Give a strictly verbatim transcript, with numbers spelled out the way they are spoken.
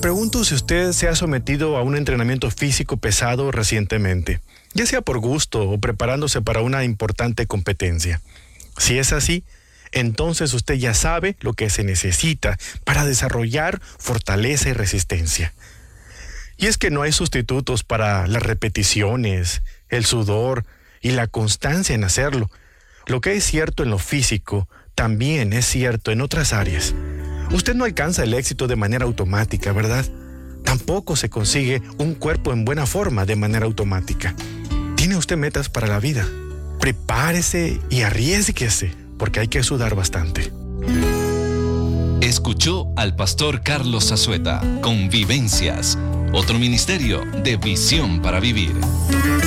pregunto si usted se ha sometido a un entrenamiento físico pesado recientemente, ya sea por gusto o preparándose para una importante competencia. Si es así, entonces usted ya sabe lo que se necesita para desarrollar fortaleza y resistencia. Y es que no hay sustitutos para las repeticiones, el sudor y la constancia en hacerlo. Lo que es cierto en lo físico, también es cierto en otras áreas. Usted no alcanza el éxito de manera automática, ¿verdad? Tampoco se consigue un cuerpo en buena forma de manera automática. Tiene usted metas para la vida. Prepárese y arriésguese, porque hay que sudar bastante. Escuchó al pastor Carlos Zazueta con Vivencias, otro ministerio de Visión para Vivir.